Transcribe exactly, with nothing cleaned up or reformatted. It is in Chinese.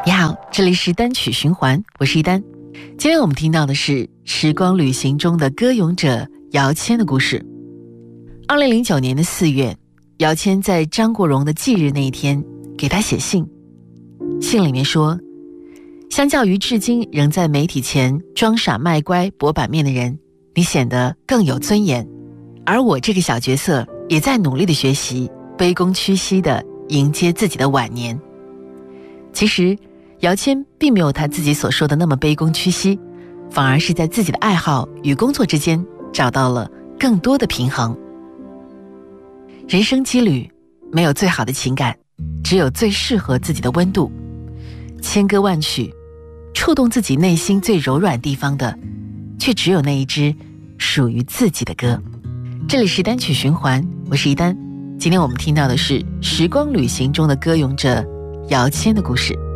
你好，这里是单曲循环，我是一丹。今天我们听到的是时光旅行中的歌咏者姚谦的故事。二零零九年的四月，姚谦在张国荣的忌日那一天给他写信，信里面说，相较于至今仍在媒体前装傻卖乖博版面的人，你显得更有尊严，而我这个小角色也在努力的学习，卑躬屈膝地迎接自己的晚年。其实姚谦并没有他自己所说的那么卑躬屈膝，反而是在自己的爱好与工作之间找到了更多的平衡。人生羁旅，没有最好的情感，只有最适合自己的温度。千歌万曲，触动自己内心最柔软地方的，却只有那一支属于自己的歌。这里是单曲循环，我是一丹。今天我们听到的是时光旅行中的歌咏者姚谦的故事。